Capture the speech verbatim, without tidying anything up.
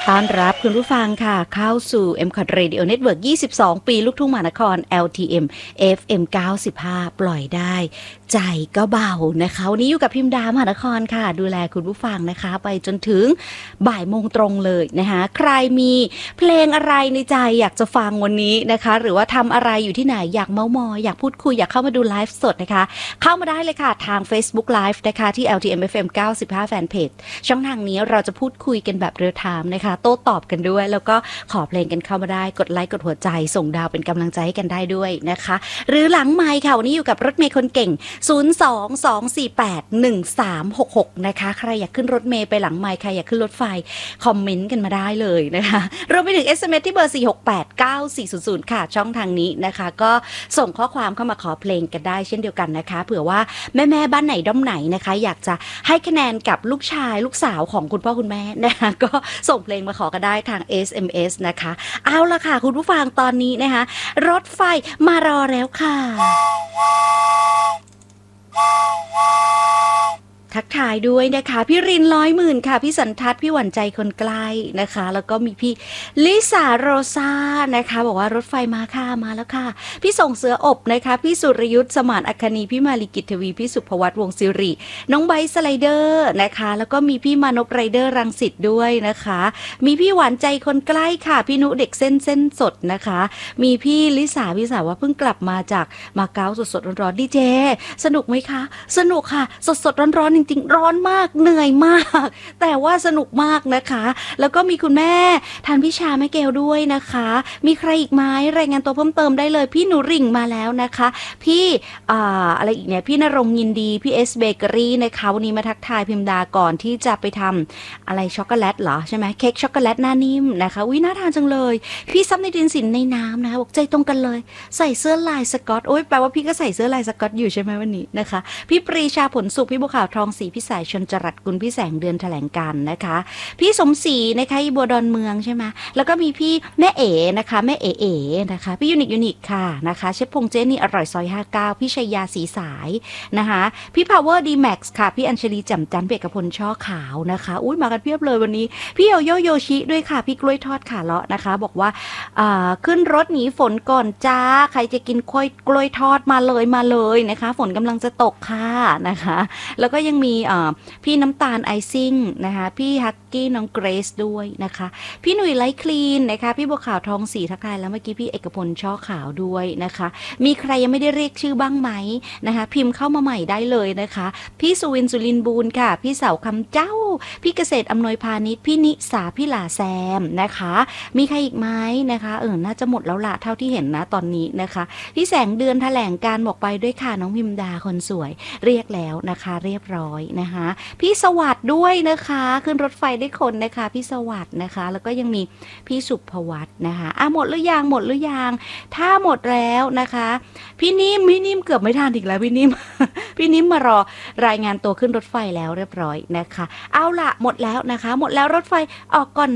ต้อนรับคุณผู้ฟังค่ะเข้าสู่ เอ็ม คอ ที Radio Network ยี่สิบสอง ปีลูกทุ่งมหานคร แอล ที เอ็ม เอฟ เอ็ม เก้าสิบห้า ปล่อยได้ใจก็เบานะคะวันนี้อยู่กับพิมดามหานครค่ะดูแลคุณผู้ฟังนะคะไปจนถึงบ่ายโมงตรงเลยนะคะใครมีเพลงอะไรในใจอยากจะฟังวันนี้นะคะหรือว่าทำอะไรอยู่ที่ไหนอยากเม้ามอยอยากพูดคุยอยากเข้ามาดูไลฟ์สดนะคะเข้ามาได้เลยค่ะทาง Facebook Live นะคะที่ แอล ที เอ็ม เอฟ เอ็ม เก้าสิบห้า Fanpage ช่องทางนี้เราจะพูดคุยกันแบบเรียลไทม์นะคะโต้ตอบกันด้วยแล้วก็ขอเพลงกันเข้ามาได้กดไลค์กดหัวใจส่งดาวเป็นกำลังใจให้กันได้ด้วยนะคะหรือหลังไมค์ค่ะวันนี้อยู่กับรถเมย์คนเก่งศูนย์ สอง สอง สี่ แปด หนึ่ง สาม หก หกนะคะใครอยากขึ้นรถเมย์ไปหลังไมค์ใครอยากขึ้นรถไฟคอมเมนต์กันมาได้เลยนะคะรวมไปถึง เอส เอ็ม เอส ที่เบอร์สี่ หก แปด เก้า สี่ ศูนย์ ศูนย์ค่ะช่องทางนี้นะคะก็ส่งข้อความเข้ามาขอเพลงกันได้เช่นเดียวกันนะคะเผื่อว่าแม่ๆบ้านไหนด้อมไหนนะคะอยากจะให้คะแนนกับลูกชายลูกสาวของคุณพ่อคุณแม่นะคะก็ส่งเพลงมาขอกันได้ทาง เอส เอ็ม เอส นะคะเอาล่ะค่ะคุณผู้ฟังตอนนี้นะคะรถไฟมารอแล้วค่ะทักทายด้วยนะคะพี่รินร้อยหมื่นค่ะพี่สันทัศน์พี่หวันใจคนใกล้นะคะแล้วก็มีพี่ลิสาโรซานะคะบอกว่ารถไฟมาค่ะมาแล้วค่ะพี่ส่งเสืออบนะคะพี่สุรยุทธสมานอัคนีพี่มาลิกิตทวีพี่สุภวัตวงศิริน้องไบสไลเดอร์นะคะแล้วก็มีพี่มานพไรเดอร์รังสิตด้วยนะคะมีพี่หวานใจคนใกล้ค่ะพี่นุเด็กเส้นเส้นสดนะคะมีพี่ลิสาพี่สาวว่าเพิ่งกลับมาจากมาเก๊าสดๆร้อนๆดีเจสนุกไหมคะสนุกค่ะสดๆร้อนๆจริงๆร้อนมากเหนื่อยมากแต่ว่าสนุกมากนะคะแล้วก็มีคุณแม่ทานพิชาแม่เกลด้วยนะคะมีใครอีกไหมรายงานตัวเพิ่มเติมได้เลยพี่หนูริ่งมาแล้วนะคะพี่อ่าอะไรอีกเนี่ยพี่นรงค์ยินดีพี่เอสเบเกอรี่นะคะวันนี้มาทักทายพิมดาก่อนที่จะไปทำอะไรช็อกโกแลตเหรอใช่ไหมเค้กช็อกโกแลตหน้านิ่มนะคะวิน่าทานจังเลยพี่ซับในดินสินในน้ำนะคะบอกใจตรงกันเลยใส่เสื้อลายสก๊อตโอ๊ยแปลว่าพี่ก็ใส่เสื้อลายสก๊อตอยู่ใช่ไหมวันนี้นะคะพี่ปรีชาผลสุขพี่บัวขาวทองศรีพี่สายชนจรัสกุลพี่แสงเดือนแถลงการนะคะพี่สมศรีนะคะอีบัวดอนเมืองใช่ไหมแล้วก็มีพี่แม่เอ๋นะคะแม่เอ๋เอ๋นะคะพี่ยูนิคยูนิคค่ะนะคะเชฟพงเจนี่อร่อยซอยห้าสิบเก้าพี่ชัยยาสีสายนะคะพี่ Power D Max ค่ะพี่อัญชลีแจ่มจันทร์เบกพลช่อขาวนะคะอุ้ยมากันเพียบเลยวันนี้พี่โยโยโยชิด้วยค่ะพี่กล้วยทอดขาเลาะนะคะบอกว่าขึ้นรถหนีฝนก่อนจ้าใครจะกินกล้วยกล้วยทอดมาเลยมาเลยนะคะฝนกำลังจะตกค่ะนะคะแล้วก็ยังมีพี่น้ำตาลไอซิ่งนะคะพี่ฮักกี้น้องเกรซด้วยนะคะพี่หนุ่ยไลท์คลีนนะคะพี่บัวขาวทองสีทักทายแล้วเมื่อกี้พี่เอกพลช่อขาวด้วยนะคะมีใครยังไม่ได้เรียกชื่อบ้างไหมนะคะพิมพ์เข้ามาใหม่ได้เลยนะคะพี่สุวินสุรินบูรณ์ค่ะพี่เสาคำเจ้าพี่เกษตรอำนวยพาณิชย์พี่นิสาพี่หลาแซมนะคะมีใครอีกไหมนะคะเออน่าจะหมดแล้วละเท่าที่เห็นนะตอนนี้นะคะพี่แสงเดือนแถลงการบอกไปด้วยค่ะน้องพิมดาคนสวยเรียกแล้วนะคะเรียบร้อยนะคะพี่สวัสดิ์ด้วยนะคะขึ้นรถไฟได้คนนะคะพี่สวัสดิ์นะคะแล้วก็ยังมีพี่สุภวัตนะคะอ่ะหมดหรือยังหมดหรือยังถ้าหมดแล้วนะคะพี่นิ่มพี่นิ่มเกือบไม่ทันอีกแล้วพี่นิ่ม พี่นิ่มมารอรายงานตัวขึ้นรถไฟแล้วเรียบร้อยนะคะเอาล่ะหมดแล้วนะคะหมดแล้วรถไฟออกก่อน